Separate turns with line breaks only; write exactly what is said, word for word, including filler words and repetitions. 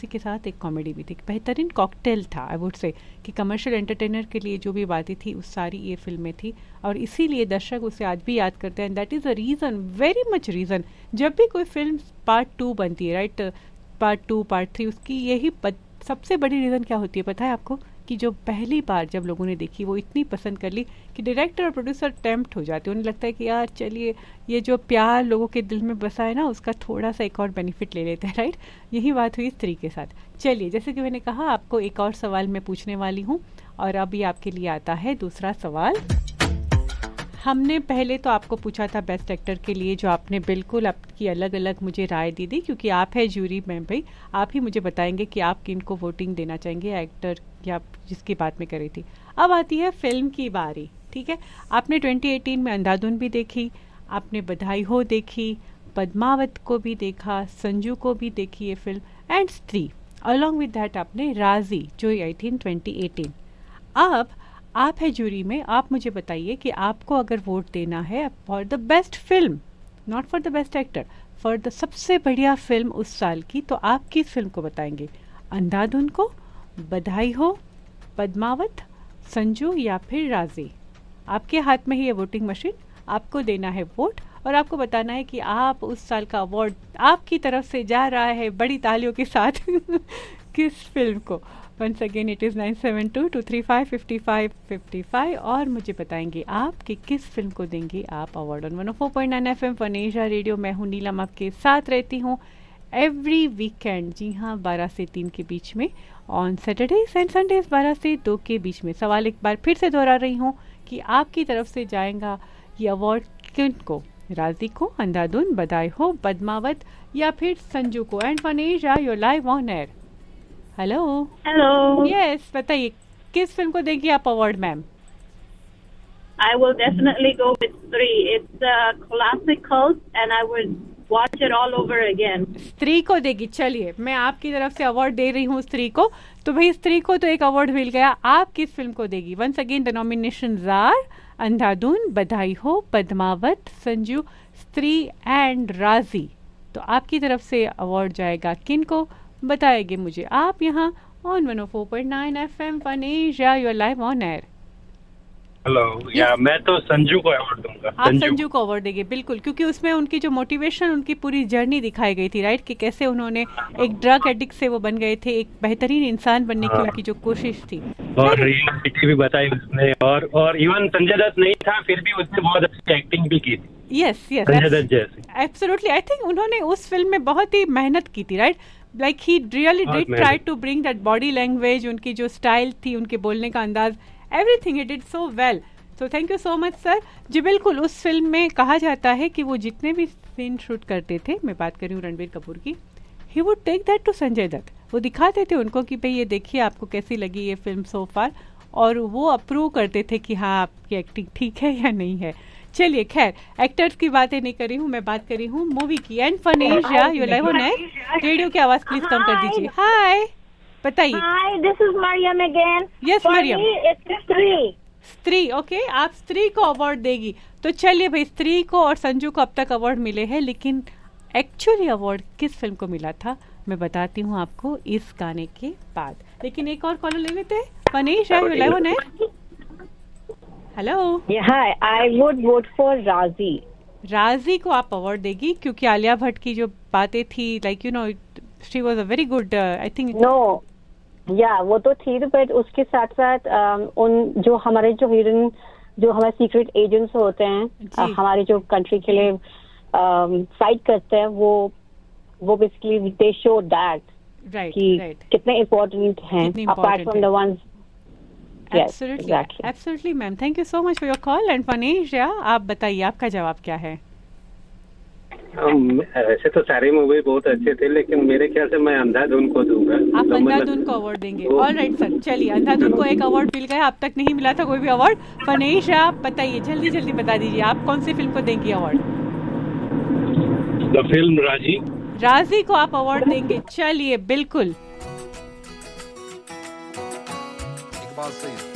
उसी के साथ एक कॉमेडी भी थी, बेहतरीन कॉकटेल था आई वुड से, कि कमर्शियल एंटरटेनर के लिए जो भी बातें थी उस सारी ये फिल्में थी, और इसीलिए दर्शक उसे आज भी याद करते हैं. That is a reason, very much reason. जब भी कोई फिल्म पार्ट टू बनती है, right, part two part three, उसकी यही सबसे बड़ी रीज़न क्या होती है पता है आपको, कि जो पहली बार जब लोगों ने देखी वो इतनी पसंद कर ली कि डायरेक्टर और प्रोड्यूसर टेम्प्ट हो जाते हैं. उन्हें लगता है कि यार चलिए ये जो प्यार लोगों के दिल में बसा है ना, उसका थोड़ा सा एक और बेनिफिट ले लेते हैं, राइट. यही बात हुई स्त्री के साथ. चलिए, जैसे कि मैंने कहा आपको एक और सवाल मैं पूछने वाली हूँ, और अभी आपके लिए आता है दूसरा सवाल. हमने पहले तो आपको पूछा था बेस्ट एक्टर के लिए, जो आपने बिल्कुल आपकी अलग अलग मुझे राय दी थी, क्योंकि आप है जूरी में भाई, आप ही मुझे बताएंगे कि आप किन को वोटिंग देना चाहेंगे, एक्टर या जिसकी बात मैं कर रही थी. अब आती है फिल्म की बारी. ठीक है, आपने ट्वेंटी एटीन में अंधाधुन भी देखी, आपने बधाई हो देखी, पद्मावत को भी देखा, संजू को भी देखी ये फिल्म, एंड स्त्री. अलॉन्ग विद दैट आपने राजी जो आई थी ट्वेंटी एटीन. अब आप है जूरी में, आप मुझे बताइए कि आपको अगर वोट देना है for the best film, not for the best actor, for the सबसे बढ़िया फिल्म उस साल की, तो आप किस फिल्म को बताएंगे? अंधाधुन को, बधाई हो, पद्मावत, संजू या फिर राजी? आपके हाथ में ही ये वोटिंग मशीन, आपको देना है वोट और आपको बताना है कि आप उस साल का अवार्ड आपकी तरफ से जा रहा है बड़ी तालियों के साथ किस फिल्म को. Once again it is nine seven to to three five fifty five fifty five और मुझे बताएंगे आप कि किस फिल्म को देंगे आप award. On one O four point nine F M फनेजा radio, मैं हूँ नीलम, आपके साथ रहती हूँ एवरी वीकेंड. जी हाँ, बारह से तीन के बीच में, ऑन सैटरडेज एंड संडेज बारह से दो के बीच में. सवाल एक बार फिर से दोहरा रही हूँ कि आपकी तरफ से जाएगा ये अवार्ड किन को? राजी को, अंधाधुन, बधाई हो, पद्मावत या फिर संजू को? And फनेजा your live on air. Hello
hello.
Yes, बताइए किस फिल्म को देंगी आप award ma'am?
I will definitely go with three. It's a classic cult and I would watch it all over again.
स्त्री को देगी. चलिए, मैं आपकी तरफ से अवार्ड दे रही हूँ स्त्री को. तो भाई स्त्री को तो एक अवार्ड मिल गया. आप किस फिल्म को देगी? Once again the nominations are अंधाधुन, बधाई हो, पद्मावत, संजू, स्त्री एंड राजी. तो आपकी तरफ से अवार्ड जाएगा किन को? बताएंगे मुझे आप यहाँ on one O four point nine F M फनेजा, you are live on air.
Hello. या मैं तो संजू को अवार्ड दूंगा.
आप संजू, संजू को अवार्ड देंगे, बिल्कुल, क्योंकि उसमें उनकी जो मोटिवेशन, उनकी पूरी जर्नी दिखाई गई थी, राइट, कि कैसे उन्होंने एक ड्रग एडिक्ट से वो बन गए थे, एक बेहतरीन इंसान बनने की उनकी जो कोशिश थी,
और रियलिटी भी बताई उसने, और और इवन संजय दत्त नहीं था फिर भी उसने बहुत अच्छी एक्टिंग भी की थी.
यस यस,
संजय दत्त जैसे.
एब्सोल्युटली. आई थिंक उन्होंने उस फिल्म में बहुत ही मेहनत की थी, right. Like he really did try to bring that body language, उनकी जो स्टाइल थी, उनके बोलने का अंदाज, everything he did so well. So thank you so much sir. जी बिल्कुल, उस फिल्म में कहा जाता है कि वो जितने भी सीन शूट करते थे, मैं बात कर रही हूँ रणबीर कपूर की, he would take that to Sanjay Dutt. वो दिखाते थे उनको कि भाई ये देखिए आपको कैसी लगी ये फिल्म सो फार, और वो अप्रूव करते थे कि हाँ आपकी एक्टिंग ठीक है या नहीं है. चलिए, खैर एक्टर्स की बातें नहीं कर रही हूँ, मैं बात कर रही हूँ मूवी की. And फनेजा you live on air. Radio की आवाज प्लीज कम कर दीजिए. हाय, बताइए.
हाय, this is Maryam again.
Yes Maryam.
स्त्री.
स्त्री, ओके, आप स्त्री को अवार्ड देगी. तो चलिए भाई, स्त्री को और संजू को अब तक अवार्ड मिले हैं, लेकिन एक्चुअली अवार्ड किस फिल्म को मिला था मैं बताती हूँ आपको इस गाने के बाद. लेकिन एक और कॉलर ले लेते हैं. फनेजा you live on air. Hello.
Hi, I would vote for राजी.
राजी को आप अवार्ड देगी क्योंकि आलिया भट्ट की जो बातें थी, like you know, she was a very good, I think.
No, या वो तो थी, बट उसके साथ साथ um, उन जो हमारे जो हीरोइन, जो हमारे सीक्रेट एजेंट्स होते हैं, uh, हमारी जो कंट्री के लिए फाइट um, करते हैं, वो वो basically they show that
right right
कितने इम्पोर्टेंट हैं apart from the ones.
Absolutely, exactly. Absolutely, ma'am. Thank you so much for your call. And फनेजा, आप बताइए आपका जवाब क्या है?
वैसे तो सारी मूवी बहुत अच्छे थे, लेकिन मेरे ख्याल से मैं अंधाधुन को दूंगा.
आप अंधाधुन को अवार्ड देंगे? ऑल राइट सर, चलिए, अंधाधुन को एक अवार्ड मिल गया. अब तक नहीं मिला था कोई भी अवार्ड. फनेजा, आप बताइए, जल्दी जल्दी बता दीजिए, आप कौन सी फिल्म को देंगी अवार्ड?
द फिल्म राजी.
राजी को आप अवार्ड देंगे. चलिए, बिल्कुल.
Say